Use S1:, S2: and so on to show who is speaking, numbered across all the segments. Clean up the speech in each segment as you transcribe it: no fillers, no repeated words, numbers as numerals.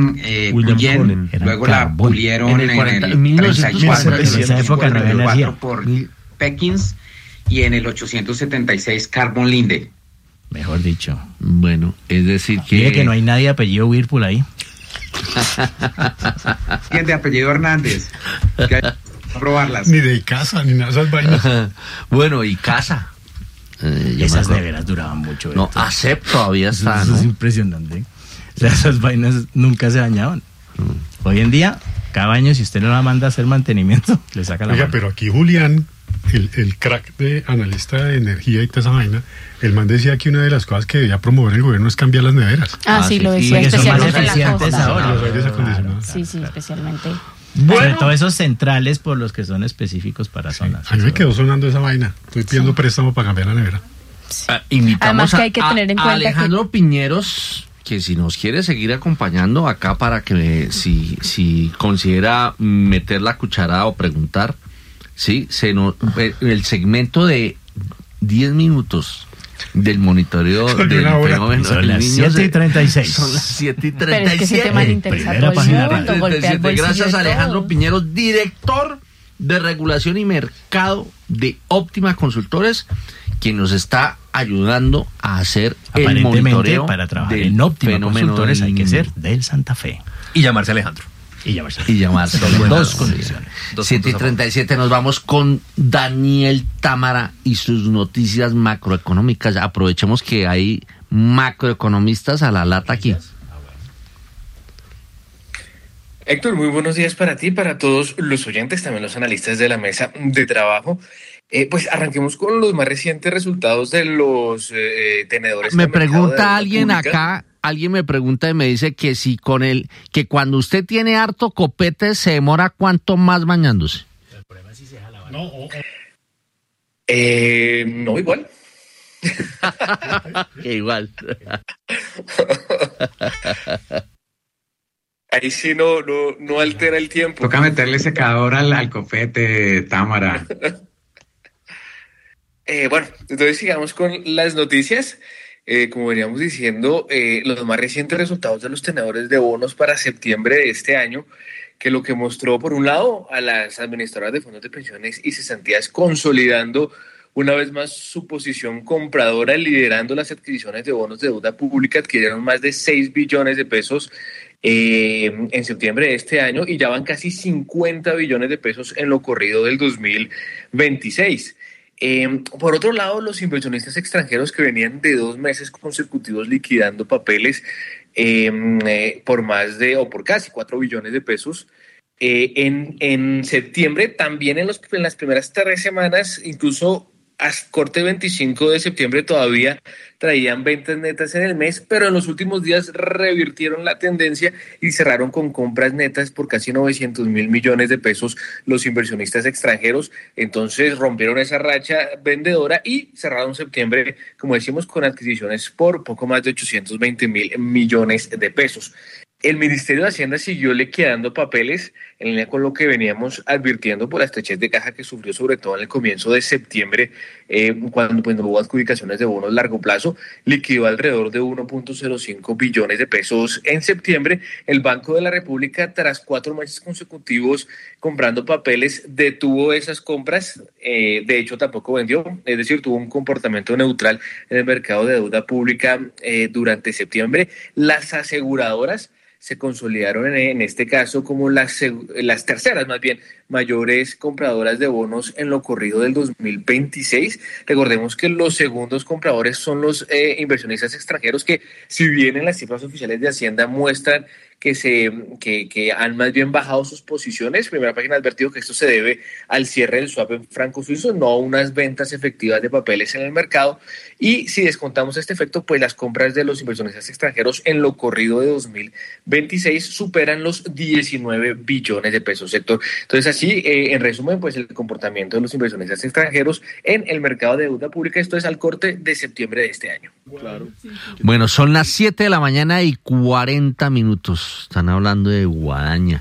S1: estaban puliendo, luego la pulieron en el 34, en esa época no había energía, por Perkins, y en el 876 Carbon Linde.
S2: Mejor dicho.
S3: Bueno, es decir que...
S2: Mire que no hay nadie de apellido Whirlpool ahí.
S1: ¿Quién de apellido Hernández? Que hay que probarlas.
S4: Ni de casa, ni nada de esas vainas.
S3: Bueno, y casa.
S2: Esas neveras duraban mucho.
S3: No, Acep todavía está,
S2: eso
S3: ¿no?
S2: es impresionante. O sea, esas vainas nunca se dañaban. Hoy en día, cada año, si usted no la manda a hacer mantenimiento, le saca la
S4: Oiga,
S2: mano.
S4: pero aquí Julián, el crack de analista de energía y toda esa vaina, el man decía que una de las cosas que debía promover el gobierno es cambiar las neveras.
S5: Sí, lo decía,
S2: que son más
S5: especialmente en la
S2: eficientes
S5: costa.
S2: ahora.
S4: Los aires acondicionados.
S5: Sí, especialmente.
S2: Sobre todo esos centrales por los que son específicos para zonas.
S4: A mí me quedó sonando esa vaina. Estoy pidiendo préstamo para cambiar la nevera.
S3: Invitamos
S5: Además que hay que tener en
S3: a
S5: cuenta
S3: Alejandro Piñeros, que si nos quiere seguir acompañando acá para que si considera meter la cucharada o preguntar, sí, el segmento de 10 minutos del monitoreo del fenómeno
S2: son las 7:36.
S3: Son las 7:37.
S5: Pero es que ese tema le interesa a todo el mundo, golpea el bolsillo.
S3: Gracias a
S5: de
S3: Alejandro
S5: todo.
S3: Piñeros, director de Regulación y Mercado de Óptima Consultores, quien nos está ayudando a hacer el monitoreo.
S2: Para trabajar
S3: del
S2: en Óptima
S3: fenómeno
S2: Consultores hay que
S3: del
S2: ser del Santa Fe.
S6: Y llamarse Alejandro.
S3: Y llamarse.
S2: Dos condiciones.
S3: 7:37, nos vamos con Daniel Támara y sus noticias macroeconómicas. Aprovechemos que hay macroeconomistas a la lata aquí.
S7: Héctor, muy buenos días para ti, para todos los oyentes, también los analistas de la mesa de trabajo. Pues arranquemos con los más recientes resultados de los tenedores.
S3: Me
S7: de mercado
S3: pregunta
S7: de deuda
S3: alguien
S7: pública.
S3: acá, alguien me pregunta y me dice que si que cuando usted tiene harto copete se demora cuánto más bañándose.
S7: No, igual.
S3: Igual.
S7: Ahí sí no altera el tiempo.
S1: Toca meterle secador al copete, Támara.
S7: Bueno, entonces sigamos con las noticias. Como veníamos diciendo, los más recientes resultados de los tenedores de bonos para septiembre de este año, que lo que mostró, por un lado, a las administradoras de fondos de pensiones y cesantías consolidando una vez más su posición compradora, liderando las adquisiciones de bonos de deuda pública, adquirieron más de 6 billones de pesos en septiembre de este año y ya van casi 50 billones de pesos en lo corrido del 2026. Por otro lado, los inversionistas extranjeros que venían de 2 meses consecutivos liquidando papeles por más de o por casi 4 billones de pesos, en septiembre también en las primeras 3 semanas, incluso a corte 25 de septiembre todavía traían ventas netas en el mes, pero en los últimos días revirtieron la tendencia y cerraron con compras netas por casi 900 mil millones de pesos los inversionistas extranjeros. Entonces rompieron esa racha vendedora y cerraron septiembre, como decimos, con adquisiciones por poco más de 820 mil millones de pesos. El Ministerio de Hacienda siguió liquidando papeles en línea con lo que veníamos advirtiendo por la estrechez de caja que sufrió sobre todo en el comienzo de septiembre, cuando pues, no hubo adjudicaciones de bonos largo plazo, liquidó alrededor de 1.05 billones de pesos en septiembre. El Banco de la República, tras 4 meses consecutivos comprando papeles, detuvo esas compras, de hecho tampoco vendió, es decir, tuvo un comportamiento neutral en el mercado de deuda pública durante septiembre. Las aseguradoras se consolidaron en este caso como las terceras, más bien, mayores compradoras de bonos en lo corrido del 2026. Recordemos que los segundos compradores son los inversionistas extranjeros que, si bien en las cifras oficiales de Hacienda muestran que han más bien bajado sus posiciones, primera página ha advertido que esto se debe al cierre del swap en franco suizo, no a unas ventas efectivas de papeles en el mercado. Y si descontamos este efecto, pues las compras de los inversionistas extranjeros en lo corrido de 2026 superan los 19 billones de pesos, sector. Entonces, así, en resumen, pues el comportamiento de los inversionistas extranjeros en el mercado de deuda pública, esto es al corte de septiembre de este año.
S3: Claro. Bueno, son las 7 de la mañana y 40 minutos. Están hablando de guadaña.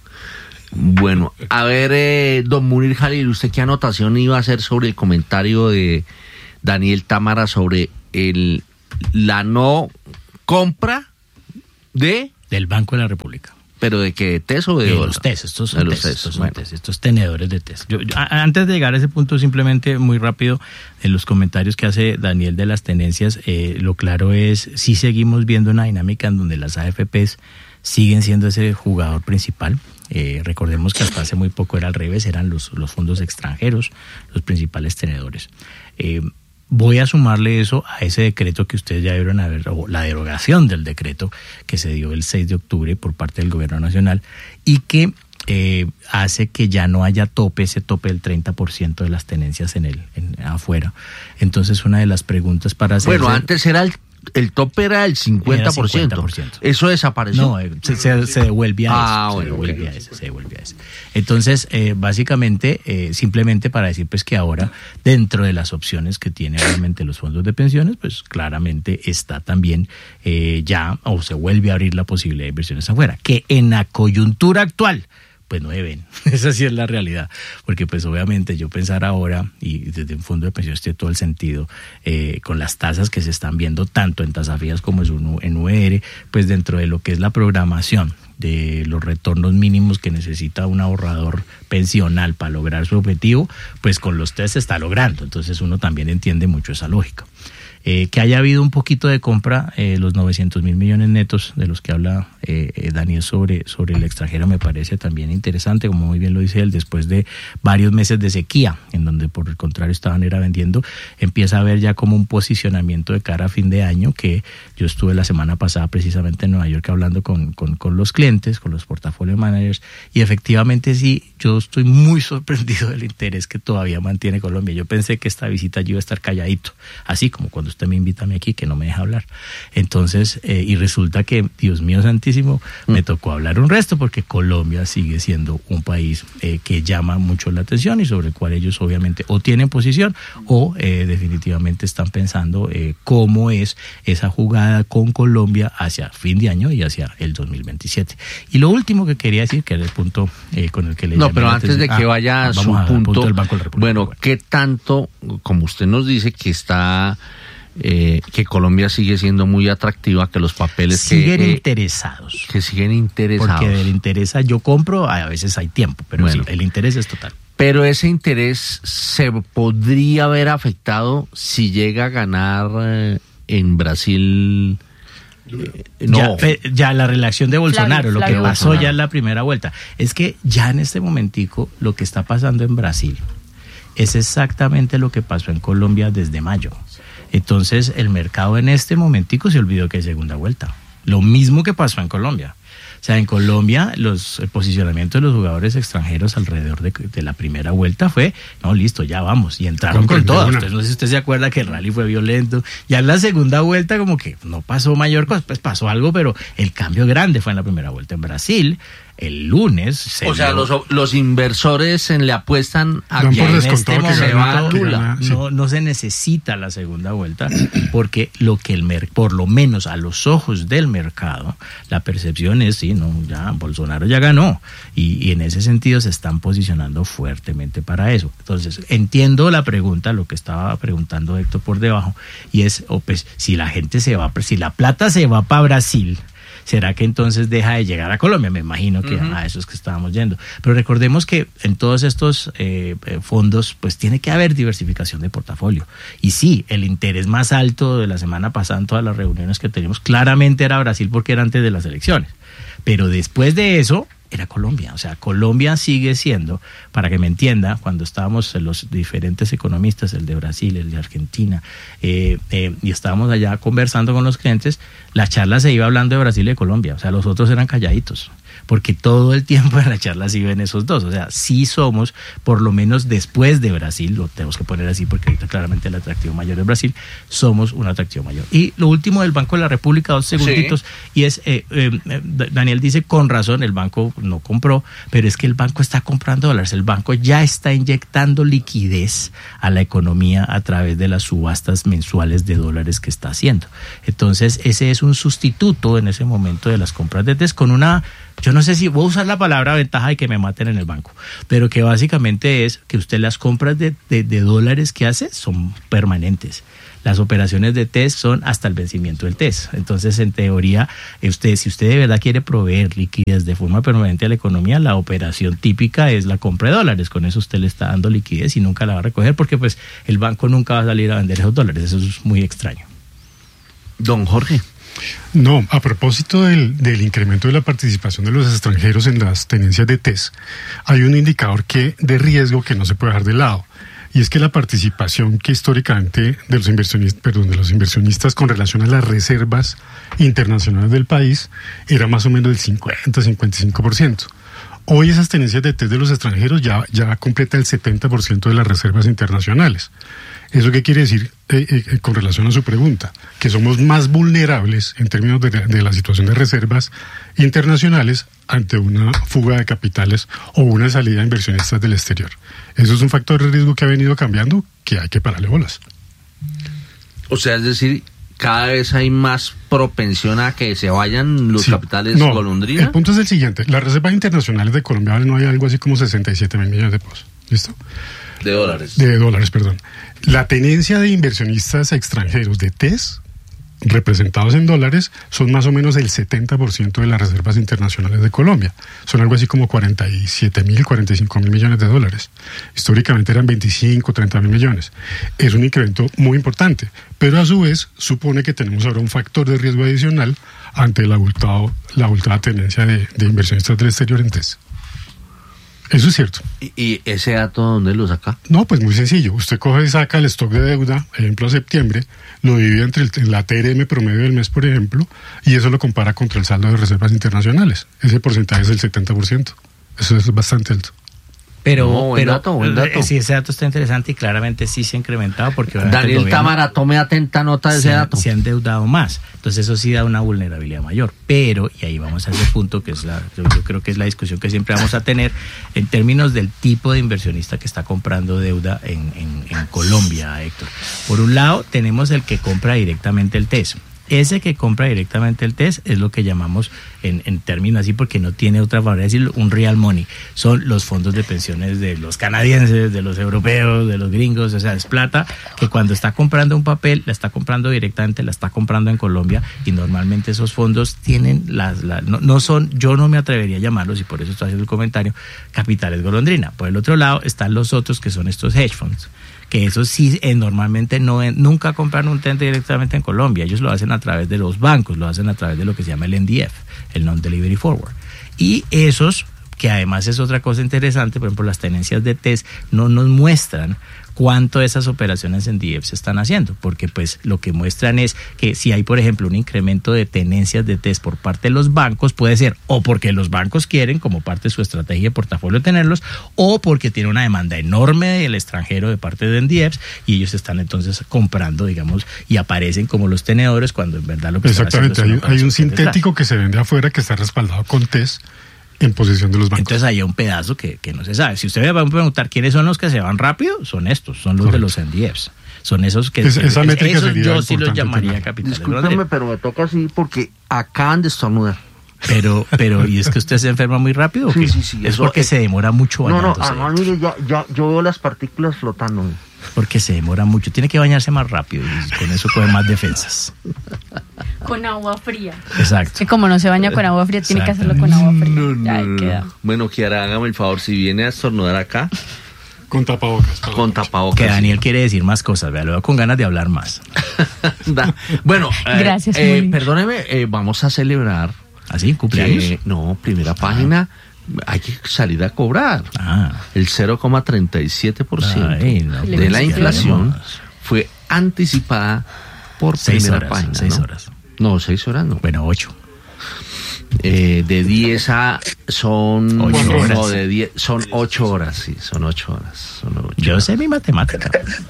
S3: Bueno, a ver, don Munir Jalil, ¿usted qué anotación iba a hacer sobre el comentario de Daniel Támara sobre la no compra de
S2: del Banco de la República.
S3: ¿Pero de qué? ¿De TES o de dólar?
S2: Los TES, estos son TES, estos tenedores de TES. Antes de llegar a ese punto, simplemente muy rápido, en los comentarios que hace Daniel de las tenencias, lo claro es, sí seguimos viendo una dinámica en donde las AFPs siguen siendo ese jugador principal. Recordemos que hasta hace muy poco era al revés, eran los fondos extranjeros los principales tenedores. Voy a sumarle eso a ese decreto que ustedes ya debieron haber, o la derogación del decreto que se dio el 6 de octubre por parte del Gobierno Nacional y que hace que ya no haya ese tope del 30% de las tenencias afuera. Entonces, una de las preguntas para hacer...
S3: Bueno, antes era el tope era el 50%. ¿Eso desapareció?
S2: No, se devuelve a eso. Se devuelve a eso. Entonces, básicamente, simplemente para decir pues que ahora, dentro de las opciones que tienen realmente los fondos de pensiones, pues claramente está también o se vuelve a abrir la posibilidad de inversiones afuera, que en la coyuntura actual pues no deben. Esa sí es la realidad, porque pues obviamente yo pensar ahora, y desde un fondo de pensiones tiene todo el sentido, con las tasas que se están viendo tanto en tasas fijas como en UER, pues dentro de lo que es la programación de los retornos mínimos que necesita un ahorrador pensional para lograr su objetivo, pues con los TES se está logrando. Entonces uno también entiende mucho esa lógica. Que haya habido un poquito de compra, los 900.000 millones netos de los que habla Daniel sobre el extranjero me parece también interesante, como muy bien lo dice él, después de varios meses de sequía, en donde por el contrario estaban vendiendo, empieza a haber ya como un posicionamiento de cara a fin de año, que yo estuve la semana pasada precisamente en Nueva York hablando con los clientes, con los portafolio managers, y efectivamente sí, yo estoy muy sorprendido del interés que todavía mantiene Colombia. Yo pensé que esta visita yo iba a estar calladito, así como cuando usted me invita a mí aquí, que no me deja hablar. Entonces, y resulta que, Dios mío santísimo, me tocó hablar un resto, porque Colombia sigue siendo un país que llama mucho la atención y sobre el cual ellos obviamente o tienen posición o definitivamente están pensando cómo es esa jugada con Colombia hacia fin de año y hacia el 2027. Y lo último que quería decir, que era el punto con el que le
S3: pero antes de que vaya a su punto del Banco de la República. Bueno, ¿qué tanto, como usted nos dice, que está... que Colombia sigue siendo muy atractiva, que los papeles
S2: siguen interesados.
S3: Que siguen interesados.
S2: Porque del interés yo compro, a veces hay tiempo, pero bueno, sí, el interés es total.
S3: Pero ese interés se podría haber afectado si llega a ganar en Brasil.
S2: No. Ya la reelección de Bolsonaro, lo que pasó ya en la primera vuelta, es que ya en este momentico lo que está pasando en Brasil es exactamente lo que pasó en Colombia desde mayo. Entonces el mercado en este momentico se olvidó que hay segunda vuelta. Lo mismo que pasó en Colombia. O sea, en Colombia el posicionamiento de los jugadores extranjeros alrededor de la primera vuelta fue, no, listo, ya vamos, y entraron con todo. Entonces, no sé si usted se acuerda que el rally fue violento. Ya en la segunda vuelta como que no pasó mayor cosa, pues pasó algo, pero el cambio grande fue en la primera vuelta. En Brasil, el lunes...
S3: los inversores le apuestan a
S4: que en este
S2: momento no se necesita la segunda vuelta, porque por lo menos a los ojos del mercado, la percepción es, sí, no, ya Bolsonaro ya ganó, y en ese sentido se están posicionando fuertemente para eso. Entonces, entiendo la pregunta, lo que estaba preguntando Héctor por debajo, y es, pues, si la plata se va para Brasil, ¿será que entonces deja de llegar a Colombia? Me imagino que a eso es que estábamos yendo. Pero recordemos que en todos estos fondos, pues tiene que haber diversificación de portafolio. Y sí, el interés más alto de la semana pasada en todas las reuniones que teníamos, claramente era Brasil, porque era antes de las elecciones. Pero después de eso, era Colombia. O sea, Colombia sigue siendo, para que me entienda, cuando estábamos los diferentes economistas, el de Brasil, el de Argentina, y estábamos allá conversando con los clientes, la charla se iba hablando de Brasil y de Colombia. O sea, los otros eran calladitos, porque todo el tiempo en la charla se iban esos dos. O sea, sí somos, por lo menos después de Brasil, lo tenemos que poner así porque ahorita claramente el atractivo mayor es Brasil, somos un atractivo mayor. Y lo último del Banco de la República, 2 segunditos, sí. Y es, Daniel dice con razón, el banco no compró, pero es que el banco está comprando dólares, el banco ya está inyectando liquidez a la economía a través de las subastas mensuales de dólares que está haciendo. Entonces, ese es un sustituto en ese momento de las compras de TES con una... Yo no sé si voy a usar la palabra ventaja y que me maten en el banco, pero que básicamente es que usted las compras de dólares que hace son permanentes. Las operaciones de TES son hasta el vencimiento del TES. Entonces, en teoría, si usted de verdad quiere proveer liquidez de forma permanente a la economía, la operación típica es la compra de dólares. Con eso usted le está dando liquidez y nunca la va a recoger porque pues el banco nunca va a salir a vender esos dólares. Eso es muy extraño.
S3: Don Jorge.
S4: No, a propósito del incremento de la participación de los extranjeros en las tenencias de TES, hay un indicador de riesgo que no se puede dejar de lado, y es que la participación que históricamente de los inversionistas con relación a las reservas internacionales del país era más o menos del 50-55%. Hoy esas tenencias de TES de los extranjeros ya completa el 70% de las reservas internacionales. ¿Eso qué quiere decir con relación a su pregunta? Que somos más vulnerables en términos de la situación de reservas internacionales ante una fuga de capitales o una salida de inversionistas del exterior. Eso es un factor de riesgo que ha venido cambiando, que hay que pararle bolas.
S3: O sea, es decir, cada vez hay más propensión a que se vayan los capitales golondrina.
S4: El punto es el siguiente: las reservas internacionales de Colombia no hay algo así como 67 mil millones de pesos. ¿Listo?
S3: De dólares.
S4: De dólares, perdón. La tenencia de inversionistas extranjeros de TES, representados en dólares, son más o menos el 70% de las reservas internacionales de Colombia. Son algo así como 45 mil millones de dólares. Históricamente eran 25, 30 mil millones. Es un incremento muy importante, pero a su vez supone que tenemos ahora un factor de riesgo adicional ante la abultada tenencia de inversionistas del exterior en TES. Eso es cierto.
S3: ¿Y ese dato dónde lo saca?
S4: No, pues muy sencillo. Usted coge y saca el stock de deuda, ejemplo a septiembre, lo divide entre la TRM promedio del mes, por ejemplo, y eso lo compara contra el saldo de reservas internacionales. Ese porcentaje es del 70%. Eso es bastante alto.
S2: Pero,
S3: buen dato.
S2: Sí, ese dato está interesante y claramente sí se ha incrementado porque
S3: Daniel Támara, tome atenta nota de ese dato.
S2: Se han endeudado más, entonces eso sí da una vulnerabilidad mayor, pero, y ahí vamos a ese punto que es yo creo que es la discusión que siempre vamos a tener en términos del tipo de inversionista que está comprando deuda en Colombia, Héctor. Por un lado tenemos el que compra directamente el TES. Ese que compra directamente el TES es lo que llamamos, en términos así, porque no tiene otra manera de decirlo, un real money. Son los fondos de pensiones de los canadienses, de los europeos, de los gringos. O sea, es plata que cuando está comprando un papel, la está comprando directamente, la está comprando en Colombia, y normalmente esos fondos tienen no son, yo no me atrevería a llamarlos, y por eso estoy haciendo el comentario, capitales golondrina. Por el otro lado están los otros, que son estos hedge funds, que eso sí normalmente nunca compran un TEN directamente en Colombia. Ellos lo hacen a través de los bancos, lo hacen a través de lo que se llama el NDF, el Non-Delivery Forward. Y esos, que además es otra cosa interesante, por ejemplo, las tenencias de TES no nos muestran cuánto esas operaciones en DF se están haciendo, porque pues lo que muestran es que si hay, por ejemplo, un incremento de tenencias de TES por parte de los bancos, puede ser o porque los bancos quieren, como parte de su estrategia de portafolio, tenerlos, o porque tiene una demanda enorme del extranjero de parte de NDFs y ellos están entonces comprando, digamos, y aparecen como los tenedores cuando en verdad lo que están haciendo es una operación.
S4: Hay un sintético detrás que se vende afuera que está respaldado con TES en posesión de los bancos.
S2: Entonces hay un pedazo que no se sabe. Si usted me va a preguntar quiénes son los que se van rápido, son estos, son los Correcto. De los NDFs. Son esos que
S4: esa métrica sería
S2: yo sí los llamaría capitales.
S3: Discúlpeme, pero me toca así porque acaban de estornudar.
S2: Pero, ¿y es que usted se enferma muy rápido? ¿O qué? Sí, es porque se demora mucho bañándose.
S3: No, mire, yo veo las partículas flotando.
S2: Porque se demora mucho. Tiene que bañarse más rápido y con eso coge más defensas.
S5: Con agua fría.
S2: Exacto.
S5: Y como no se baña con agua fría, tiene que hacerlo con agua fría. No.
S3: Bueno, Kiara, hágame el favor, si viene a estornudar acá.
S4: Con tapabocas.
S3: Con tapabocas.
S2: Que Daniel quiere decir más cosas, vea, lo veo con ganas de hablar más.
S3: Bueno,
S5: gracias.
S3: Perdóneme, vamos a celebrar.
S2: ¿Así? ¿Cumpleaños?
S3: No, primera página. Hay que salir a cobrar. El 0,37% de la inflación fue anticipada por primera página.
S2: 6 horas.
S3: No, 6 horas no.
S2: Bueno, 8.
S3: De 10 son
S2: 8 horas.
S3: No, de 10 son 8 horas, sí, son 8 horas.
S2: Yo sé mi matemática.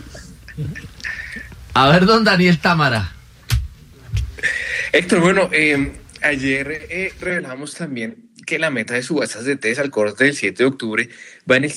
S3: A ver, don Daniel Támara.
S7: Héctor, bueno, ayer revelamos también que la meta de subastas de TES al corte del 7 de octubre va en el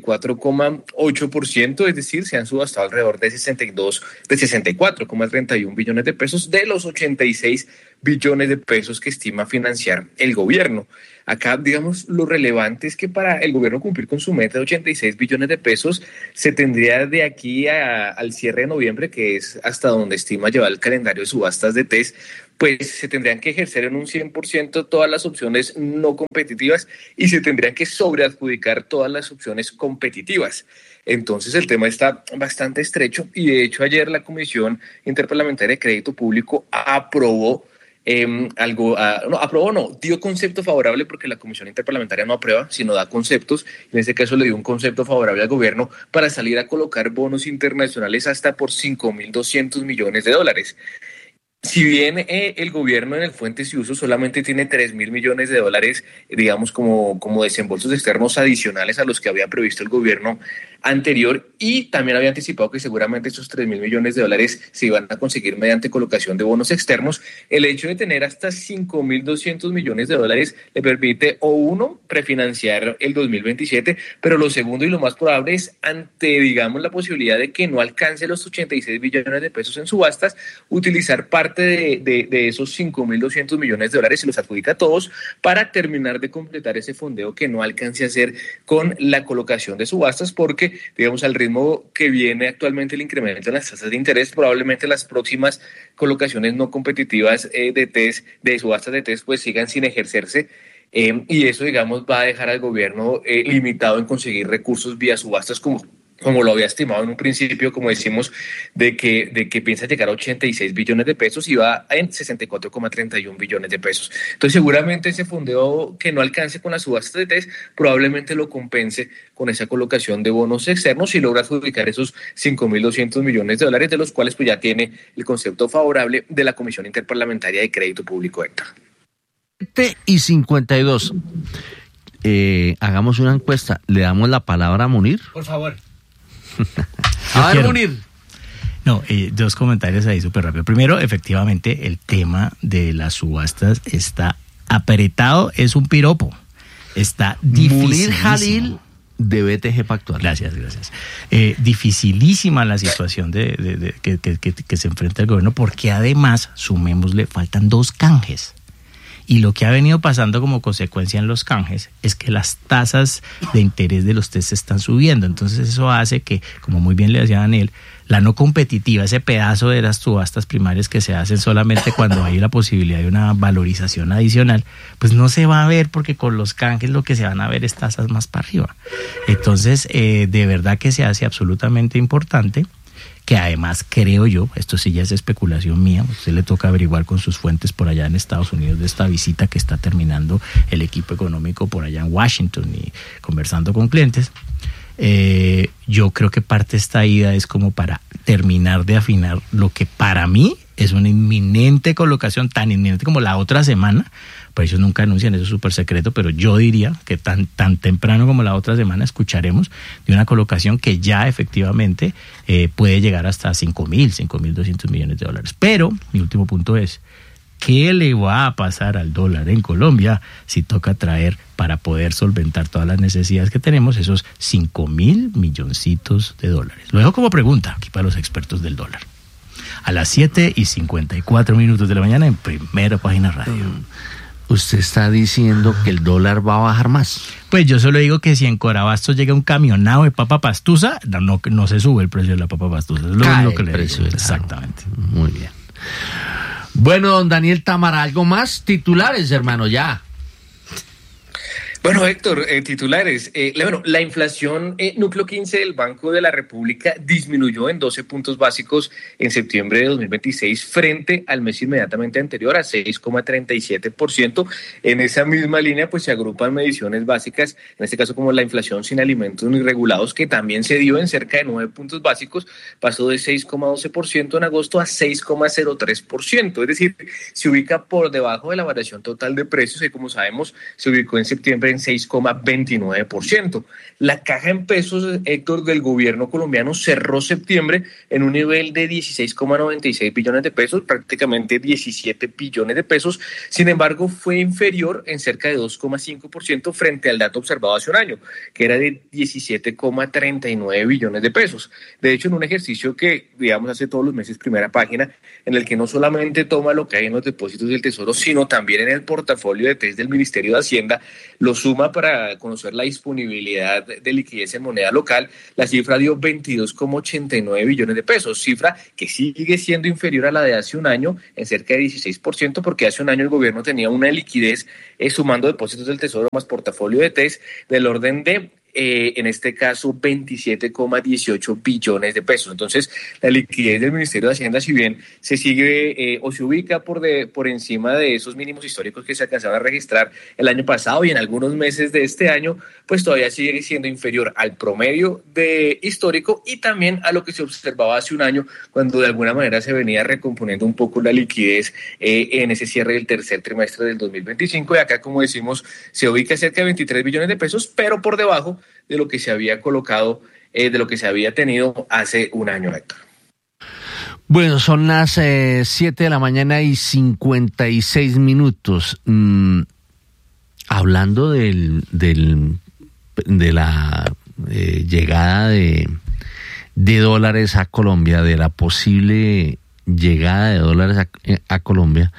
S7: 74,8%, es decir, se han subastado alrededor de 64,31 billones de pesos de los 86 billones de pesos que estima financiar el gobierno. Acá, digamos, lo relevante es que para el gobierno cumplir con su meta de 86 billones de pesos, se tendría de aquí al cierre de noviembre, que es hasta donde estima llevar el calendario de subastas de TES, pues se tendrían que ejercer en un 100% todas las opciones no competitivas y se tendrían que sobreadjudicar todas las opciones competitivas. Entonces el tema está bastante estrecho y de hecho ayer la Comisión Interparlamentaria de Crédito Público dio concepto favorable, porque la Comisión Interparlamentaria no aprueba, sino da conceptos. En este caso le dio un concepto favorable al gobierno para salir a colocar bonos internacionales hasta por $5.200 millones. Si bien el gobierno en el Fuentes y Usos solamente tiene $3.000 millones, digamos, como desembolsos externos adicionales a los que había previsto el gobierno anterior, y también había anticipado que seguramente esos $3.000 millones se iban a conseguir mediante colocación de bonos externos, el hecho de tener hasta $5.200 millones le permite, o uno, prefinanciar el 2027, pero lo segundo y lo más probable es, ante, digamos, la posibilidad de que no alcance los 86 billones de pesos en subastas, utilizar parte de esos $5.200 millones y los adjudica a todos para terminar de completar ese fondeo que no alcance a hacer con la colocación de subastas, porque, digamos, al ritmo que viene actualmente el incremento en las tasas de interés, probablemente las próximas colocaciones no competitivas de subastas de TES pues sigan sin ejercerse. Y eso, digamos, va a dejar al gobierno limitado en conseguir recursos vía subastas como lo había estimado en un principio, como decimos, de que piensa llegar a 86 billones de pesos y va en 64,31 billones de pesos. Entonces, seguramente ese fondeo que no alcance con las subastas de TES probablemente lo compense con esa colocación de bonos externos y logra adjudicar esos 5.200 millones de dólares, de los cuales pues ya tiene el concepto favorable de la Comisión Interparlamentaria de Crédito Público, Héctor.
S3: 7:52. Hagamos una encuesta. ¿Le damos la palabra a Munir?
S2: Por favor.
S3: A ver, Munir.
S2: No, dos comentarios ahí súper rápido. Primero, efectivamente, el tema de las subastas está apretado, es un piropo. Está difícil.
S3: Munir Jalil, de BTG Pactual.
S2: Gracias. Dificilísima la situación que se enfrenta el gobierno, porque además, sumémosle, faltan 2 canjes. Y lo que ha venido pasando como consecuencia en los canjes es que las tasas de interés de los TES se están subiendo. Entonces eso hace que, como muy bien le decía Daniel, la no competitiva, ese pedazo de las subastas primarias que se hacen solamente cuando hay la posibilidad de una valorización adicional, pues no se va a ver, porque con los canjes lo que se van a ver es tasas más para arriba. Entonces, de verdad que se hace absolutamente importante, que además creo yo, esto sí ya es especulación mía, a usted le toca averiguar con sus fuentes por allá en Estados Unidos de esta visita que está terminando el equipo económico por allá en Washington y conversando con clientes. Yo creo que parte de esta ida es como para terminar de afinar lo que para mí es una inminente colocación, tan inminente como la otra semana. Pues ellos nunca anuncian, eso es súper secreto, pero yo diría que tan temprano como la otra semana escucharemos de una colocación que ya efectivamente puede llegar hasta $5.200 millones. Pero mi último punto es, ¿qué le va a pasar al dólar en Colombia si toca traer, para poder solventar todas las necesidades que tenemos, esos 5.000 milloncitos de dólares? Lo dejo como pregunta aquí para los expertos del dólar. A las 7:54 de la mañana en Primera Página Radio.
S3: ¿Usted está diciendo que el dólar va a bajar más?
S2: Pues yo solo digo que si en Corabastos llega un camionado de papa pastusa, no se sube el precio de la papa pastusa. Es lo único que le digo. Exactamente.
S3: Muy bien. Bueno, don Daniel Támara, ¿algo más? Titulares, hermano, ya.
S7: Bueno, Héctor, titulares. La inflación núcleo 15 del Banco de la República disminuyó en 12 puntos básicos en septiembre de 2026 frente al mes inmediatamente anterior a 6,37%. En esa misma línea pues se agrupan mediciones básicas, en este caso como la inflación sin alimentos ni regulados, que también se dio en cerca de 9 puntos básicos, pasó de 6,12% en agosto a 6,03%. Es decir, se ubica por debajo de la variación total de precios, y como sabemos se ubicó en septiembre septiembre en 6,29%. La caja en pesos, Héctor, del gobierno colombiano cerró septiembre en un nivel de 16,96 billones de pesos, prácticamente 17 billones de pesos. Sin embargo, fue inferior en cerca de 2,5% frente al dato observado hace un año, que era de 17,39 billones de pesos. De hecho, en un ejercicio que, digamos, hace todos los meses Primera Página, en el que no solamente toma lo que hay en los depósitos del Tesoro, sino también en el portafolio de test del Ministerio de Hacienda, lo suma para conocer la disponibilidad de liquidez en moneda local. La cifra dio 22,89 billones de pesos, cifra que sigue siendo inferior a la de hace un año en cerca de 16%, porque hace un año el gobierno tenía una liquidez sumando depósitos del Tesoro más portafolio de test del orden de en este caso 27,18 billones de pesos. Entonces, la liquidez del Ministerio de Hacienda, si bien se sigue o se ubica por encima de esos mínimos históricos que se alcanzaron a registrar el año pasado y en algunos meses de este año, pues todavía sigue siendo inferior al promedio histórico y también a lo que se observaba hace un año, cuando de alguna manera se venía recomponiendo un poco la liquidez en ese cierre del tercer trimestre del 2025. Y acá, como decimos, se ubica cerca de 23 billones de pesos, pero por debajo de lo que se había colocado, de lo que se había tenido hace un año, Héctor.
S3: Bueno, son las 7 de la mañana y 56 minutos. Hablando de la llegada de dólares a Colombia, de la posible llegada de dólares a Colombia,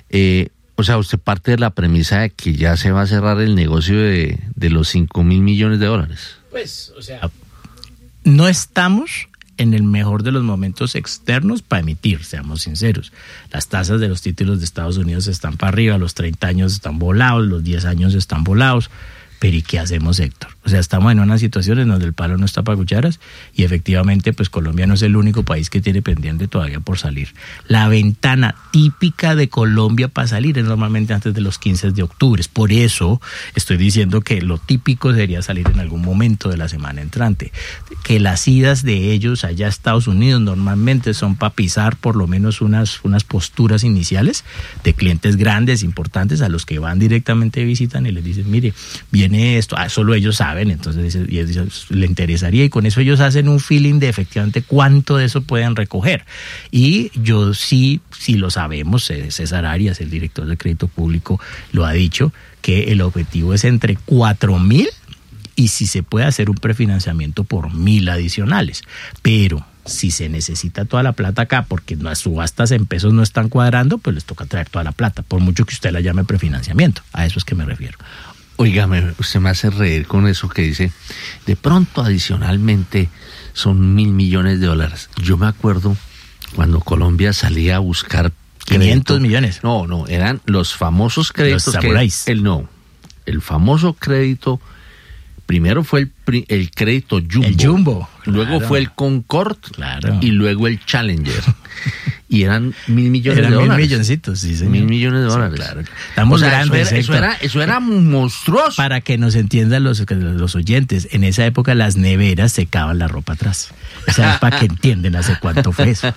S3: o sea, usted parte de la premisa de que ya se va a cerrar el negocio de los 5.000 millones de dólares.
S2: Pues, o sea, no estamos en el mejor de los momentos externos para emitir, seamos sinceros. Las tasas de los títulos de Estados Unidos están para arriba, los 30 años están volados, los 10 años están volados. Pero ¿y qué hacemos, Héctor? O sea, estamos en una situación en donde el palo no está para cucharas y efectivamente pues Colombia no es el único país que tiene pendiente todavía por salir. La ventana típica de Colombia para salir es normalmente antes de los 15 de octubre. Por eso estoy diciendo que lo típico sería salir en algún momento de la semana entrante. Que las idas de ellos allá a Estados Unidos normalmente son para pisar por lo menos unas posturas iniciales de clientes grandes, importantes, a los que van directamente, visitan y les dicen, mire, viene esto, solo ellos saben, entonces le interesaría, y con eso ellos hacen un feeling de efectivamente cuánto de eso pueden recoger. Y yo sí lo sabemos, César Arias, el director de Crédito Público, lo ha dicho, que el objetivo es entre 4.000 y si se puede hacer un prefinanciamiento por 1.000 adicionales, pero si se necesita toda la plata acá porque las subastas en pesos no están cuadrando, pues les toca traer toda la plata, por mucho que usted la llame prefinanciamiento. A eso es que me refiero.
S3: Óigame, usted me hace reír con eso que dice, de pronto adicionalmente son 1.000 millones de dólares. Yo me acuerdo cuando Colombia salía a buscar
S2: 500 millones.
S3: No, eran los famosos créditos.
S2: Los samuráis.
S3: El famoso crédito, primero fue el crédito Jumbo.
S2: El Jumbo.
S3: Luego
S2: claro.
S3: Fue el Concord.
S2: Claro.
S3: Y luego el Challenger. Y eran 1.000 millones de dólares.
S2: 1.000 milloncitos, sí, señor.
S3: 1.000 millones de dólares.
S2: Sí, claro. Estamos grandes.
S3: Eso era monstruoso.
S2: Para que nos entiendan los oyentes, en esa época las neveras secaban la ropa atrás. O sea, es para que entiendan hace cuánto fue eso.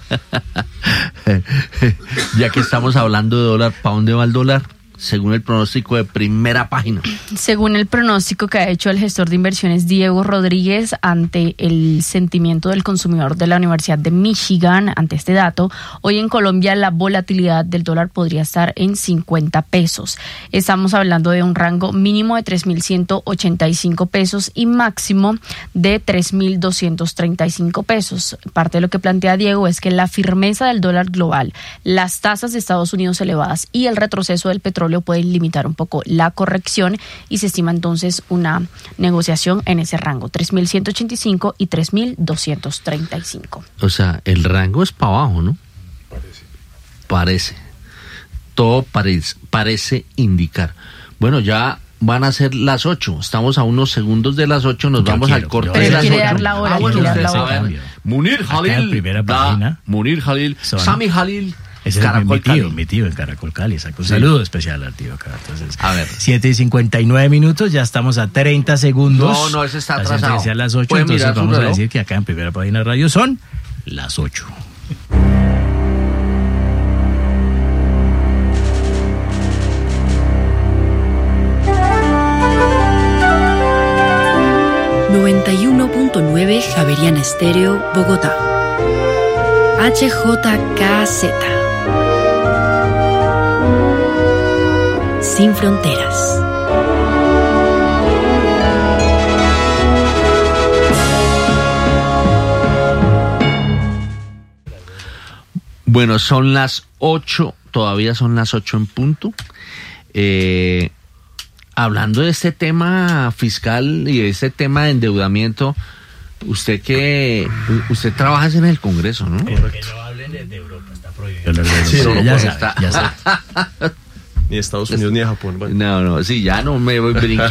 S3: Ya que estamos hablando de dólar, ¿para dónde va el dólar? Según el pronóstico de Primera Página.
S5: Según el pronóstico que ha hecho el gestor de inversiones Diego Rodríguez ante el sentimiento del consumidor de la Universidad de Michigan, ante este dato, hoy en Colombia la volatilidad del dólar podría estar en 50 pesos. Estamos hablando de un rango mínimo de 3.185 pesos y máximo de 3.235 pesos. Parte de lo que plantea Diego es que la firmeza del dólar global, las tasas de Estados Unidos elevadas y el retroceso del petróleo pueden limitar un poco la corrección y se estima entonces una negociación en ese rango, 3.185 y 3.235.
S3: O sea, el rango es para abajo, ¿no? Parece. Todo parece indicar. Bueno, ya van a ser las 8. Estamos a unos segundos de las 8. Nos vamos al corte de las 8.
S5: Dar la hora,
S3: Munir Jalil, Sami Jalil.
S2: Ese es mi tío en Caracol Cali. Un saludo especial al tío acá. Entonces,
S3: a ver.
S2: 7:59, ya estamos a 30 segundos.
S3: No, ese está atrasado.
S2: A las 8, entonces vamos a decir que acá en Primera Página Radio son las 8.
S6: 100.9 Javeriana Estéreo, Bogotá. HJKZ. Sin fronteras.
S3: Bueno, son las 8, todavía son las 8 en punto. Hablando de este tema fiscal y de este tema de endeudamiento, usted trabaja en el Congreso, ¿no?
S2: Pero que no hablen de Europa, está prohibido.
S8: Sí,
S2: ya sabe.
S8: Ni de Estados Unidos ni de Japón. Bueno.
S3: No, sí, ya no me brinqué